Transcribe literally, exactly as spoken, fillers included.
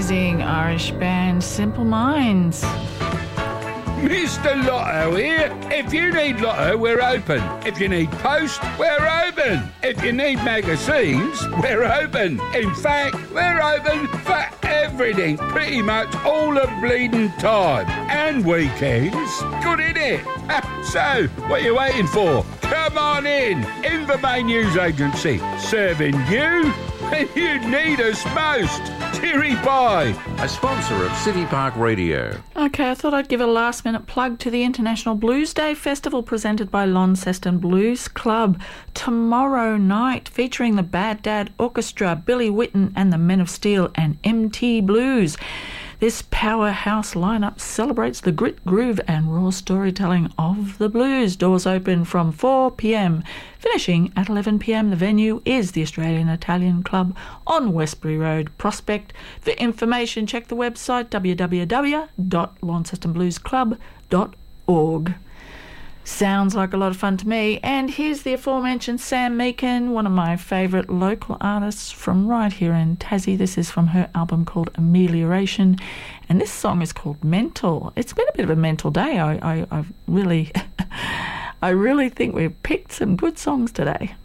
amazing Irish band Simple Minds. Mister Lotto here. If you need Lotto, we're open. If you need post, we're open. If you need magazines, we're open. In fact, we're open for everything, pretty much all the bleeding time. And weekends. Good, innit? So, what are you waiting for? Come on in. Invermain News Agency. Serving you when you need us most. Cheery bye. A sponsor of City Park Radio. Okay, I thought I'd give a last-minute plug to the International Blues Day Festival presented by Launceston Blues Club tomorrow night, featuring the Bad Dad Orchestra, Billy Whitten and the Men of Steel and M T Blues. This powerhouse lineup celebrates the grit, groove and raw storytelling of the blues. Doors open from four p.m, finishing at eleven p.m. The venue is the Australian Italian Club on Westbury Road, Prospect. For information, check the website w w w dot launceston blues club dot org. Sounds like a lot of fun to me. And here's the aforementioned Sam Meakin, one of my favourite local artists from right here in Tassie. This is from her album called Amelioration, and this song is called Mental. It's been a bit of a mental day. I, I, I really, I really think we've picked some good songs today.